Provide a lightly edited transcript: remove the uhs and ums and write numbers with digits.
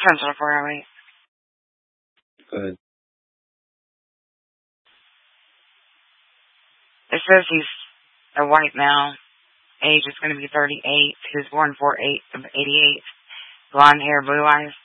Central 408. Good. It says he's a white male. Age is going to be 38. He was born 4/8 of 88. Blonde hair, blue eyes.